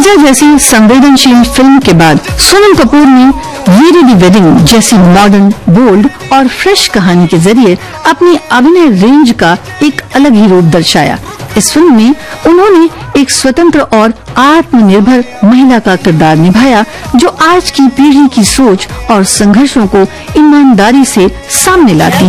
पूजा जैसी संवेदनशील फिल्म के बाद सोनम कपूर ने वीरे दी वेडिंग जैसी मॉडर्न, बोल्ड और फ्रेश कहानी के जरिए अपनी अभिनय रेंज का एक अलग ही रूप दर्शाया। इस फिल्म में उन्होंने एक स्वतंत्र और आत्मनिर्भर महिला का किरदार निभाया, जो आज की पीढ़ी की सोच और संघर्षों को ईमानदारी से सामने लाती है।